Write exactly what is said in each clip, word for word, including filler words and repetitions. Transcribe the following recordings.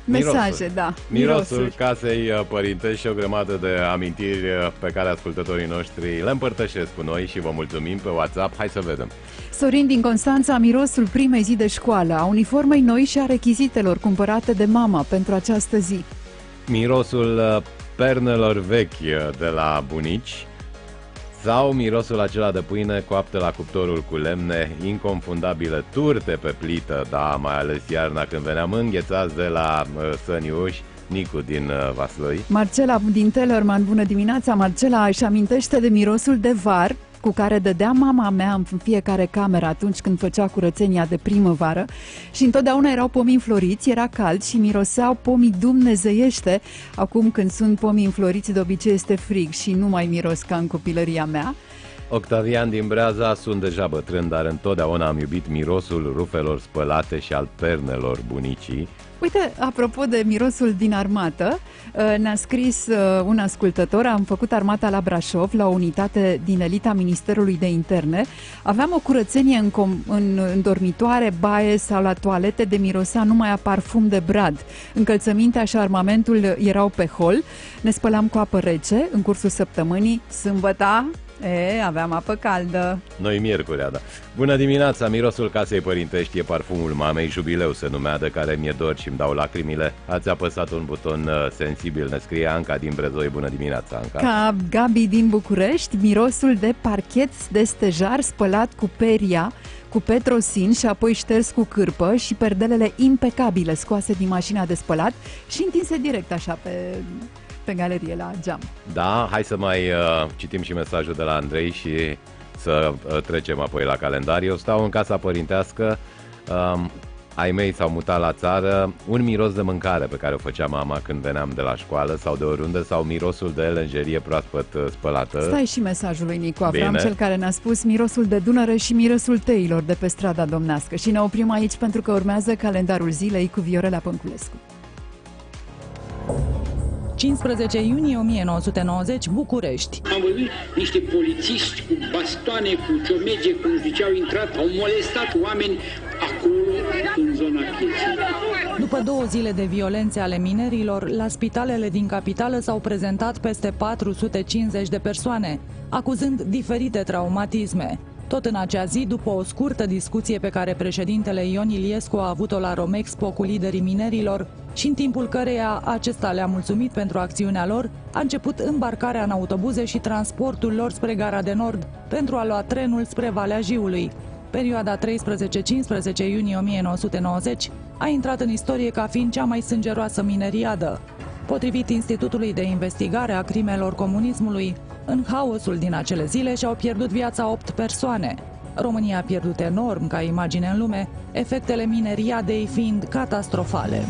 Mesaje, Mirosul. da. Mirosul Mirosuri. casei părintești și o grămadă de amintiri pe care ascultătorii noștri le împărtășesc cu noi și vă mulțumim pe WhatsApp. Hai să vedem. Sorin din Constanța, mirosul primei zi de școală, a uniformei noi și a rechizitelor cumpărate de mama pentru această zi. Mirosul pernelor vechi de la bunici sau mirosul acela de pâine coaptă la cuptorul cu lemne, inconfundabile turte pe plită, da, mai ales iarna când veneam înghețați de la uh, Săniuși, Nicu din uh, Vaslui. Marcela din Tellerman, bună dimineața. Marcela își amintește de mirosul de var cu care dădea mama mea în fiecare cameră atunci când făcea curățenia de primăvară și întotdeauna erau pomii înfloriți, era cald și miroseau pomii dumnezeiește. Acum când sunt pomii înfloriți de obicei este frig și nu mai miros ca în copilăria mea. Octavian din Breaza, sunt deja bătrân, dar întotdeauna am iubit mirosul rufelor spălate și al pernelor bunicii. Uite, apropo de mirosul din armată, ne-a scris un ascultător, am făcut armata la Brașov, la o unitate din elita Ministerului de Interne. Aveam o curățenie în, com- în, în dormitoare, baie sau la toalete de mirosea numai a parfum de brad. Încălțămintea și armamentul erau pe hol, ne spălam cu apă rece în cursul săptămânii, sâmbăta, e, aveam apă caldă. Noi miercurea, da. Bună dimineața, mirosul casei părintești e parfumul mamei, Jubileu se numea, de care mi-e dor și îmi dau lacrimile. Ați apăsat un buton uh, sensibil, ne scrie Anca din Brezoi. Bună dimineața, Anca. Ca Gabi din București, mirosul de parchet de stejar spălat cu peria, cu petrosin și apoi șters cu cârpă și perdelele impecabile scoase din mașina de spălat și întinse direct așa pe... pe galerie la geam. Da, hai să mai uh, citim și mesajul de la Andrei și să uh, trecem apoi la calendar. Eu stau în casa părintească, uh, ai mei s-au mutat la țară, un miros de mâncare pe care o făcea mama când veneam de la școală sau de oriunde, sau mirosul de lenjerie proaspăt uh, spălată. Stai și mesajul lui Nicu Avram, Bine. cel care ne-a spus mirosul de Dunăre și mirosul teilor de pe strada domnească. Și ne oprim aici pentru că urmează calendarul zilei cu Viorela Pănculescu. cincisprezece iunie o mie nouă sute nouăzeci, București. Am văzut niște polițiști cu bastoane, cu ciomege, cum ziceau, intrat, au molestat oameni acolo, în zona Cheții. După două zile de violențe ale minerilor, la spitalele din capitală s-au prezentat peste patru sute cincizeci de persoane, acuzând diferite traumatisme. Tot în acea zi, după o scurtă discuție pe care președintele Ion Iliescu a avut-o la Romexpo cu liderii minerilor și în timpul căreia acesta le-a mulțumit pentru acțiunea lor, a început îmbarcarea în autobuze și transportul lor spre Gara de Nord pentru a lua trenul spre Valea Jiului. Perioada treisprezece cincisprezece iunie o mie nouă sute nouăzeci a intrat în istorie ca fiind cea mai sângeroasă mineriadă. Potrivit Institutului de Investigare a Crimelor Comunismului, în haosul din acele zile și-au pierdut viața opt persoane. România a pierdut enorm ca imagine în lume, efectele mineriadei fiind catastrofale.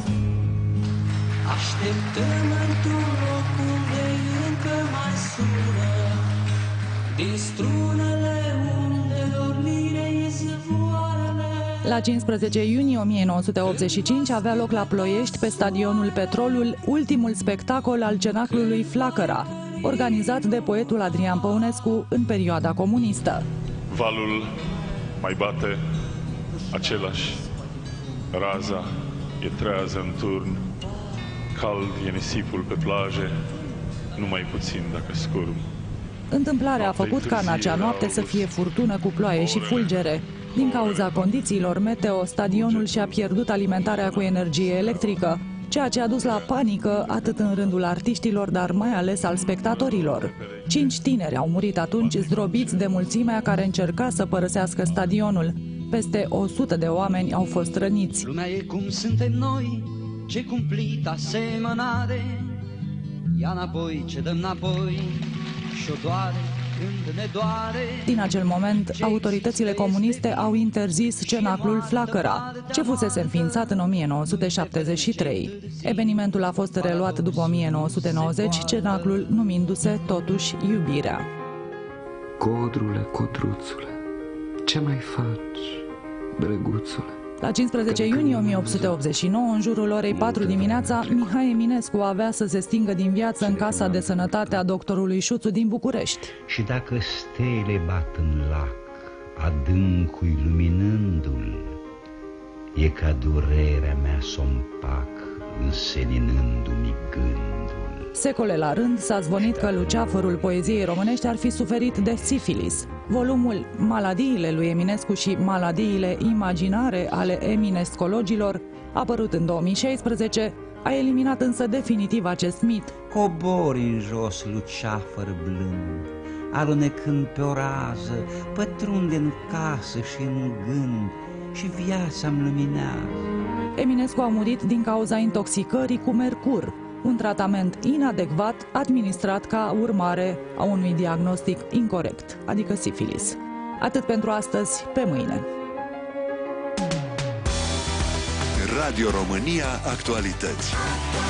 Așteptăm într-un loc unde încă mai sună din strunele unde dormire izvoarele. La cincisprezece iunie o mie nouă sute optzeci și cinci avea loc la Ploiești, pe stadionul Petrolul, ultimul spectacol al cenaclului Flacăra, organizat de poetul Adrian Păunescu în perioada comunistă. Valul mai bate același, raza e trează în turn, cald e nisipul pe plaje, numai puțin dacă scurm. Întâmplarea a făcut ca în acea noapte să fie furtună cu ploaie și fulgere. Din cauza condițiilor meteo, stadionul și-a pierdut alimentarea cu energie electrică, ceea ce a dus la panică atât în rândul artiștilor, dar mai ales al spectatorilor. Cinci tineri au murit atunci, zdrobiți de mulțimea care încerca să părăsească stadionul. Peste o sută de oameni au fost răniți. Lumea e cum suntem noi, ce cumplit asemănare, ia înapoi ce dăm înapoi și-o doare când ne doare. Din acel moment, autoritățile comuniste au interzis cenaclul Flacăra, ce fusese înființat în o mie nouă sute șaptezeci și trei. Evenimentul a fost reluat după o mie nouă sute nouăzeci, cenaclul numindu-se totuși Iubirea. Codrule, codruțule, ce mai faci, drăguțule? La cincisprezece iunie o mie opt sute optzeci și nouă, în jurul orei patru dimineața, Mihai Eminescu avea să se stingă din viață în casa de sănătate a doctorului Șuțu din București. Și dacă stele bat în lac, adâncui luminându-l, e ca durerea mea s-o împac înseninându-mi gândul. Secole la rând s-a zvonit că luceafărul poeziei românești ar fi suferit de sifilis. Volumul Maladiile lui Eminescu și Maladiile imaginare ale eminescologilor, apărut în două mii șaisprezece, a eliminat însă definitiv acest mit. Cobori în jos, luceafăr blând, alunecând pe o rază, pătrunde în casă și în gând, și viața-mi luminează. Eminescu a murit din cauza intoxicării cu mercur, un tratament inadecvat administrat ca urmare a unui diagnostic incorect, adică sifilis. Atât pentru astăzi, pe mâine. Radio România Actualități.